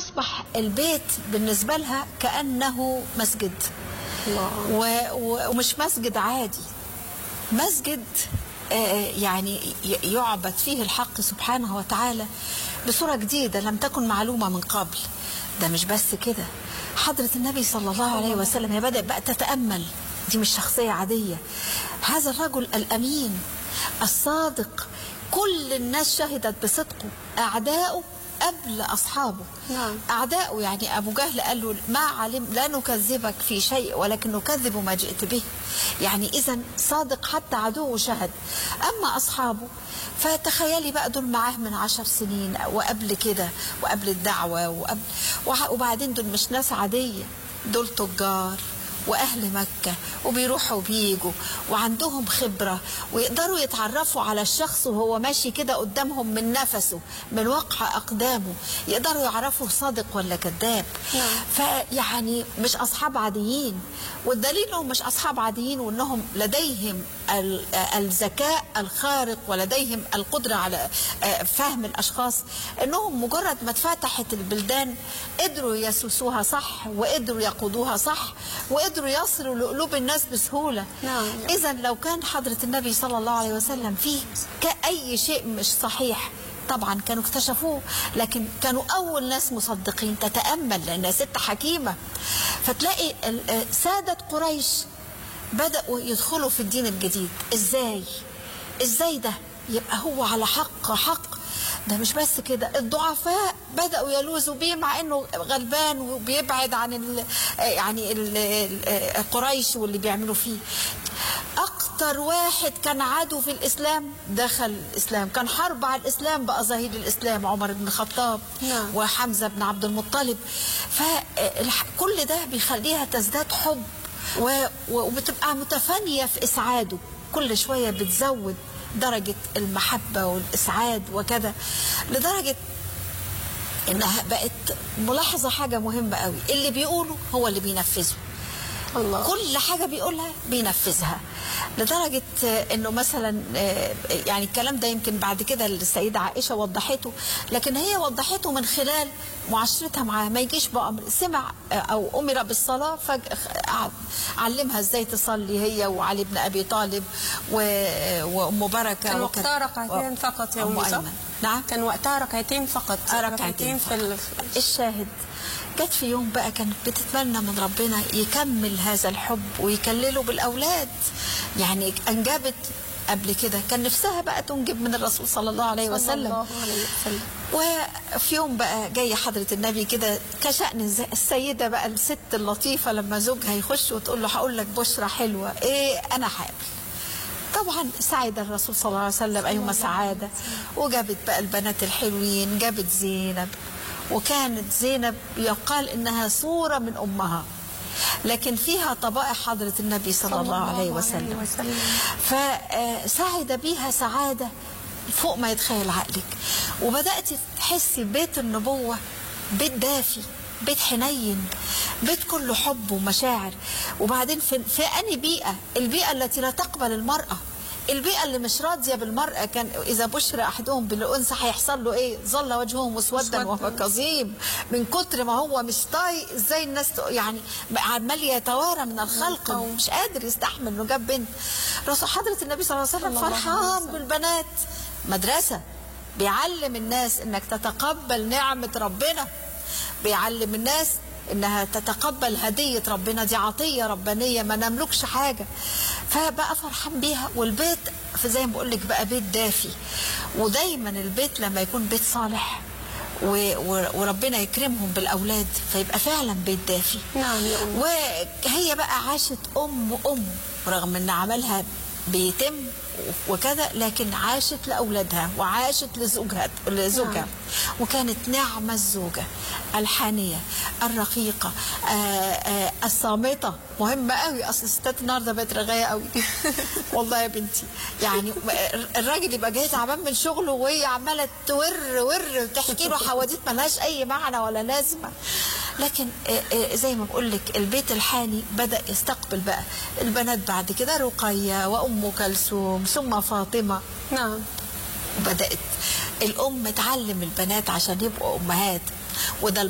أصبح البيت بالنسبة لها كأنه مسجد. ومش مسجد عادي، مسجد يعني يعبد فيه الحق سبحانه وتعالى بصورة جديدة لم تكن معلومة من قبل. ده مش بس كده، حضرة النبي صلى الله عليه وسلم بدأ بقى تتأمل، دي مش شخصية عادية، هذا الرجل الأمين الصادق كل الناس شهدت بصدقه، أعداؤه قبل أصحابه. نعم. أعداؤه يعني أبو جهل قال له ما علم لا نكذبك في شيء ولكن نكذب ما جئت به، يعني إذا صادق حتى عدوه شهد. أما أصحابه فتخيلي بقى دول معاه من 10 سنين وقبل كده وقبل الدعوة وبعدين دول مش ناس عادية، دول تجار وأهل مكة وبيروحوا وبيجوا وعندهم خبرة ويقدروا يتعرفوا على الشخص وهو ماشي كده قدامهم من نفسه من وقع أقدامه، يقدروا يعرفوا صادق ولا كذاب. فيعني مش أصحاب عاديين، والدليل انهم مش أصحاب عاديين وأنهم لديهم الذكاء الخارق ولديهم القدرة على فهم الأشخاص، أنهم مجرد ما اتفتحت البلدان قدروا يسوسوها صح وقدروا يقودوها صح وقدروا يصلوا لقلوب الناس بسهولة. إذا لو كان حضرة النبي صلى الله عليه وسلم فيه كأي شيء مش صحيح طبعا كانوا اكتشفوه، لكن كانوا أول ناس مصدقين. تتأمل لأنها ست حكيمة، فتلاقي سادة قريش بدأوا يدخلوا في الدين الجديد. إزاي ده يبقى هو على حق؟ ده مش بس كده، الضعفاء بدأوا يلوذوا بيه مع انه غلبان وبيبعد عن قريش واللي بيعملوا فيه. اكتر واحد كان عدو في الاسلام دخل الاسلام، كان حرب على الاسلام بقى ظهير الاسلام عمر بن الخطاب وحمزة بن عبد المطلب. فكل ده بيخليها تزداد حب وبتبقى متفانية في اسعاده، كل شوية بتزود درجة المحبة والإسعاد وكذا، لدرجة إنها بقت ملاحظة حاجة مهمة قوي، اللي بيقوله هو اللي بينفذه. الله. كل حاجة بيقولها بينفذها، لدرجة إنه مثلا يعني الكلام ده يمكن بعد كده السيدة عائشة وضحته، لكن هي وضحته من خلال معاشرتها معاه. ما يجيش بقى سمع أو أمر بالصلاة فجأة علمها إزاي تصلي هي وعلي بن أبي طالب وأم بركة. كان وقتها ركعتين فقط يا أم صح؟ نعم كان وقتها ركعتين فقط. ركعتين في الشاهد. جت في يوم بقى كانت بتتمنى من ربنا يكمل هذا الحب ويكلله بالأولاد، يعني أنجبت قبل كده، كان نفسها بقى تنجب من الرسول صلى الله عليه وسلم. وفي يوم بقى جاية حضرة النبي كده كشأن السيدة بقى الست اللطيفة لما زوجها يخش وتقول له هقول لك بشرى حلوة، إيه أنا حامل. طبعا سعد الرسول صلى الله عليه وسلم أيما سعادة، وجابت بقى البنات الحلوين، جابت زينب، وكانت زينب يقال إنها صورة من أمها، لكن فيها طبائع حضرة النبي صلى الله عليه وسلم. فسعد بيها سعادة فوق ما يتخيل عقلك، وبدأت تحسي بيت النبوة بيت دافي، بيت حنين، بيت كله حب ومشاعر. وبعدين في أني بيئة، البيئة التي لا تقبل المرأة، البيئة اللي مش راضية بالمرأة. كان إذا بشر أحدهم بالأنثى هيحصل له إيه؟ ظل وجهه مسودا وهو كظيم، من كتر ما هو مش طايق إزاي الناس يعني عمال يتوارى من الخلق، مش قادر يستحمل إنه جاب بنت. رسول حضرة النبي صلى الله عليه وسلم فرحان بالبنات، مدرسة بيعلم الناس إنك تتقبل نعمة ربنا، بيعلم الناس انها تتقبل هدية ربنا، دي عطية ربانية ما نملكش حاجة. فبقى فرحان بيها، والبيت زي ما بقول لك بقى بيت دافي. ودايما البيت لما يكون بيت صالح وربنا يكرمهم بالاولاد فيبقى فعلا بيت دافي. نعم يا أم. وهي بقى عاشت ام رغم ان عملها بيتم وكذا، لكن عاشت لأولادها وعاشت لزوجها. وكانت نعمة الزوجة الحانية الرقيقة الصامتة، مهمة قوي. أصل الستات النهاردة بقت رغاية قوي والله يا بنتي، يعني الراجل يبقى جاي تعبان من شغله وهي عمالة تور تحكي له حواديت ملهاش أي معنى ولا لازمة. لكن زي ما بقول لك البيت الحاني بدأ يستقبل بقى البنات بعد كده، رقية وأم كلثوم ثم فاطمة. نعم. وبدأت الأم تعلم البنات عشان يبقوا أمهات، وده